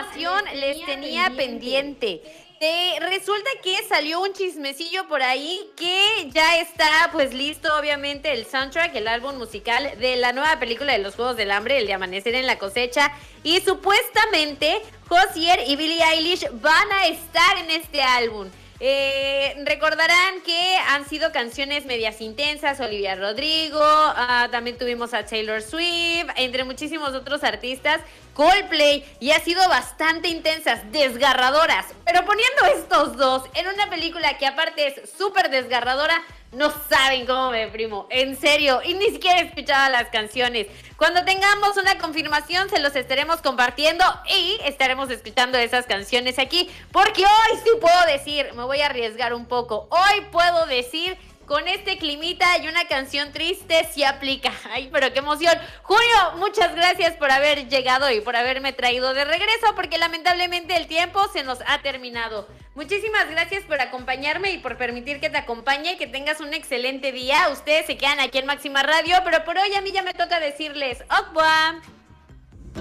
información les tenía pendiente. Resulta que salió un chismecillo por ahí que ya está pues listo obviamente el soundtrack, el álbum musical de la nueva película de los Juegos del Hambre, El de Amanecer en la Cosecha, y supuestamente Hozier y Billie Eilish van a estar en este álbum. Recordarán que han sido canciones medias intensas, Olivia Rodrigo, también tuvimos a Taylor Swift, entre muchísimos otros artistas, Coldplay, y ha sido bastante intensas, desgarradoras, pero poniendo estos dos en una película que aparte es súper desgarradora, no saben cómo me deprimo, en serio, y ni siquiera he escuchado las canciones. Cuando tengamos una confirmación se los estaremos compartiendo y estaremos escuchando esas canciones aquí, porque hoy sí puedo decir, me voy a arriesgar un poco, hoy puedo decir, con este climita y una canción triste sí aplica. Ay, pero qué emoción. Julio, muchas gracias por haber llegado y por haberme traído de regreso, porque lamentablemente el tiempo se nos ha terminado. Muchísimas gracias por acompañarme y por permitir que te acompañe, que tengas un excelente día. Ustedes se quedan aquí en Máxima Radio, pero por hoy a mí ya me toca decirles au revoir.